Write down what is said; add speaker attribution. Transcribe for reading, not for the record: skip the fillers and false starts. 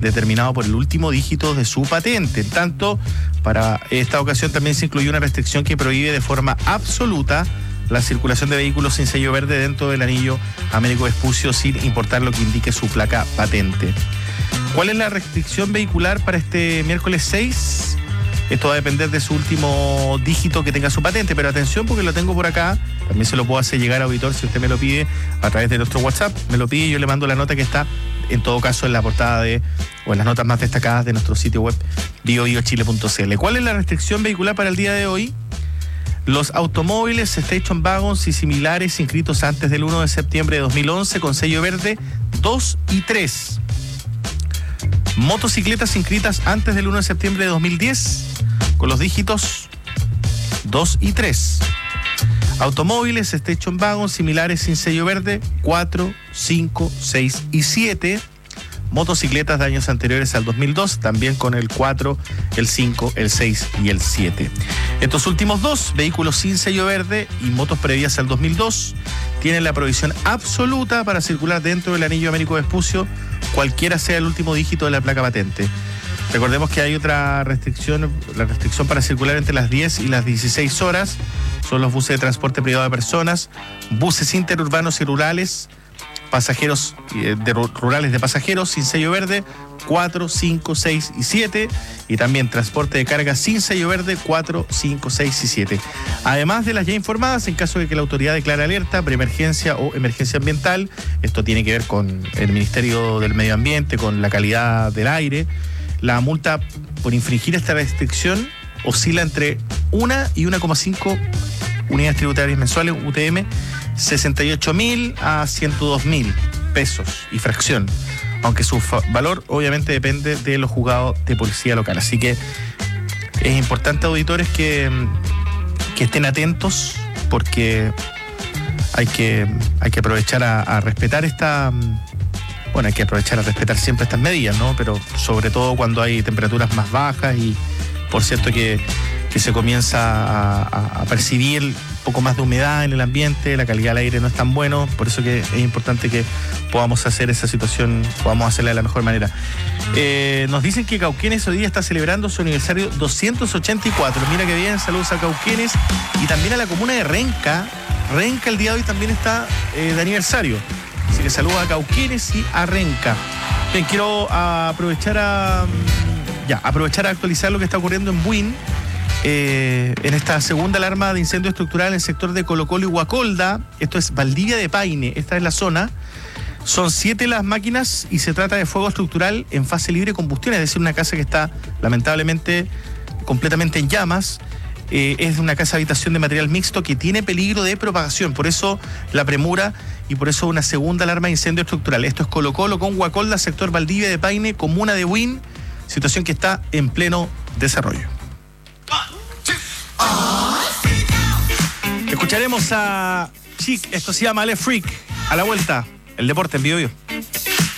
Speaker 1: determinado por el último dígito de su patente. En tanto, para esta ocasión también se incluyó una restricción que prohíbe de forma absoluta la circulación de vehículos sin sello verde dentro del anillo Américo Vespucio sin importar lo que indique su placa patente. ¿Cuál es la restricción vehicular para este miércoles 6? Esto va a depender de su último dígito que tenga su patente, pero atención porque lo tengo por acá, también se lo puedo hacer llegar a auditor si usted me lo pide a través de nuestro WhatsApp, me lo pide y yo le mando la nota que está en todo caso en la portada o en las notas más destacadas de nuestro sitio web biobiochile.cl. ¿Cuál es la restricción vehicular para el día de hoy? Los automóviles, station wagons y similares inscritos antes del 1 de septiembre de 2011 con sello verde 2 y 3. Motocicletas inscritas antes del 1 de septiembre de 2010 con los dígitos 2 y 3. Automóviles, station wagons similares sin sello verde 4, 5, 6 y 7. Motocicletas de años anteriores al 2002, también con el 4, el 5, el 6 y el 7. Estos últimos dos, vehículos sin sello verde y motos previas al 2002, tienen la prohibición absoluta para circular dentro del anillo Américo Vespucio, cualquiera sea el último dígito de la placa patente. Recordemos que hay otra restricción, la restricción para circular entre las 10 y las 16 horas, son los buses de transporte privado de personas, buses interurbanos y rurales, pasajeros rurales de pasajeros sin sello verde 4, 5, 6 y 7 y también transporte de carga sin sello verde 4, 5, 6 y 7. Además de las ya informadas, en caso de que la autoridad declare alerta, preemergencia o emergencia ambiental, esto tiene que ver con el Ministerio del Medio Ambiente, con la calidad del aire, la multa por infringir esta restricción oscila entre 1 y 1,5 unidades tributarias mensuales, UTM, 68.000 a 102.000 pesos y fracción, aunque su valor obviamente depende de los juzgados de policía local. Así que es importante, auditores, que estén atentos porque hay que aprovechar a respetar hay que aprovechar a respetar siempre estas medidas, ¿no? Pero sobre todo cuando hay temperaturas más bajas y por cierto que se comienza a percibir un poco más de humedad en el ambiente, la calidad del aire no es tan bueno, por eso que es importante que podamos hacer esa situación, podamos hacerla de la mejor manera. Nos dicen que Cauquenes hoy día está celebrando su aniversario 284, mira que bien, saludos a Cauquenes y también a la comuna de Renca. Renca el día de hoy también está de aniversario, así que saludos a Cauquenes y a Renca. Bien, quiero aprovechar a actualizar lo que está ocurriendo en Buin. En esta segunda alarma de incendio estructural en el sector de Colo Colo y Huacolda, esto es Valdivia de Paine, esta es la zona, son 7 las máquinas y se trata de fuego estructural en fase libre de combustión, es decir, una casa que está lamentablemente completamente en llamas, es una casa de habitación de material mixto que tiene peligro de propagación, por eso la premura y por eso una segunda alarma de incendio estructural. Esto es Colo Colo con Huacolda, sector Valdivia de Paine, comuna de Buin, situación que está en pleno desarrollo. Escucharemos a Chic, esto se llama Le Freak. A la vuelta, el deporte en Bio Bio.